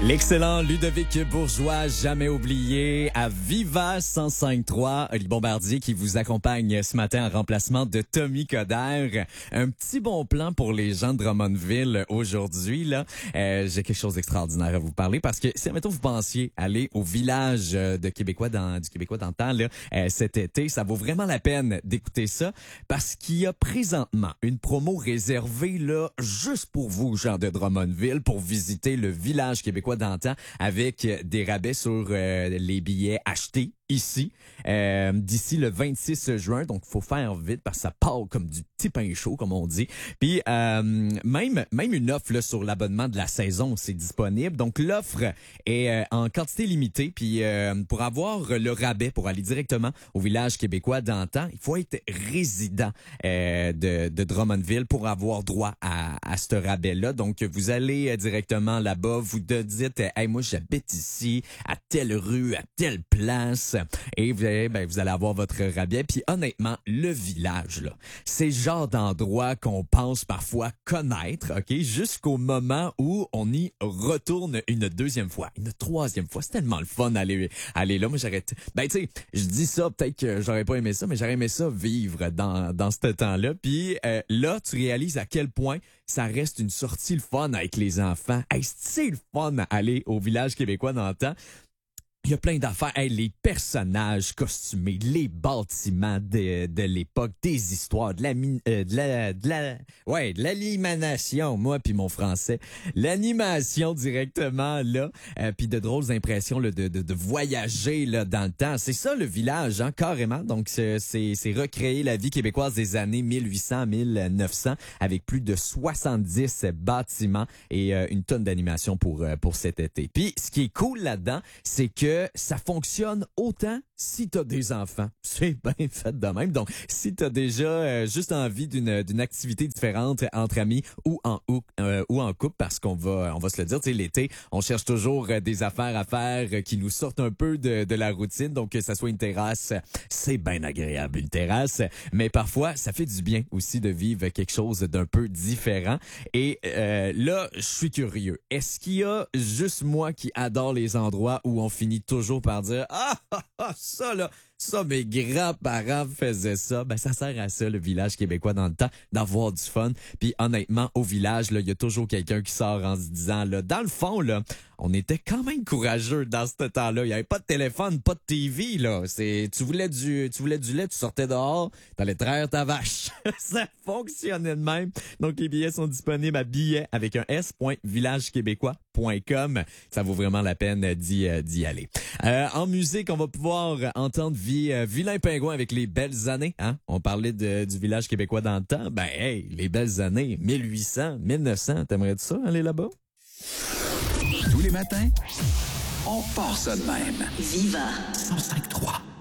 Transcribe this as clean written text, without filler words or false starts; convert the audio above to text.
L'excellent Ludovic Bourgeois, jamais oublié, à Viva 105.3, Oli Bombardier qui vous accompagne ce matin en remplacement de Tommy Coderre. Un petit bon plan pour les gens de Drummondville aujourd'hui, là. J'ai quelque chose d'extraordinaire à vous parler parce que si, admettons, vous pensiez aller au village du Québécois dans le temps, là, cet été, ça vaut vraiment la peine d'écouter ça parce qu'il y a présentement une promo réservée, là, juste pour vous, gens de Drummondville, pour visiter le village québécois d'antan avec des rabais sur les billets achetés ici d'ici le 26 juin. Donc, il faut faire vite parce que ça part comme du petit pain chaud, comme on dit. Puis, même une offre là, sur l'abonnement de la saison, c'est disponible. Donc, l'offre est en quantité limitée. Puis, pour avoir le rabais, pour aller directement au village québécois d'antan, il faut être résident de Drummondville pour avoir droit à ce rabais-là. Donc, vous allez directement là-bas, vous dites « Hey, moi, j'habite ici, à telle rue, à telle place. » Et vous allez avoir votre rabais. Puis honnêtement, le village, là, c'est le genre d'endroit qu'on pense parfois connaître, OK? Jusqu'au moment où on y retourne une deuxième fois, une troisième fois. C'est tellement le fun d'aller là. Moi, j'arrête. Tu sais, je dis ça, peut-être que j'aurais pas aimé ça, mais j'aurais aimé ça vivre dans ce temps-là. Puis là, tu réalises à quel point ça reste une sortie le fun avec les enfants. Hey, c'est le fun aller au village québécois d'antan. Il y a plein d'affaires. Hey, les personnages costumés, les bâtiments de l'époque, des histoires, de l'animation, moi puis mon français. L'animation directement, là. Puis de drôles impressions là, de voyager là, dans le temps. C'est ça le village, hein, carrément. Donc, c'est recréer la vie québécoise des années 1800-1900 avec plus de 70 bâtiments et une tonne d'animation pour cet été. Puis, ce qui est cool là-dedans, c'est que ça fonctionne autant si t'as des enfants. C'est bien fait de même. Donc, si t'as déjà juste envie d'une activité différente entre amis ou en couple, parce qu'on va se le dire, tu sais, l'été, on cherche toujours des affaires à faire qui nous sortent un peu de la routine. Donc, que ça soit une terrasse, c'est bien agréable, une terrasse. Mais parfois, ça fait du bien aussi de vivre quelque chose d'un peu différent. Et là, je suis curieux. Est-ce qu'il y a juste moi qui adore les endroits où on finit toujours par dire ça là, ça mes grands-parents faisaient ça. Ben ça sert à ça le village québécois dans le temps, d'avoir du fun. Puis honnêtement, au village là, il y a toujours quelqu'un qui sort en se disant là, dans le fond là, on était quand même courageux dans ce temps-là. Il y avait pas de téléphone, pas de TV là. Tu voulais du lait, tu sortais dehors, t'allais traire ta vache. Ça fonctionnait de même. Donc les billets sont disponibles à billets avec un s.villagequébécois.com. Ça vaut vraiment la peine d'y aller. En musique, on va pouvoir entendre Vilain Pingouin avec les belles années. Hein? On parlait du village québécois dans le temps. Ben hey, les belles années, 1800, 1900, t'aimerais ça aller là-bas? Tous les matins, on part ça de même. Viva 105.3.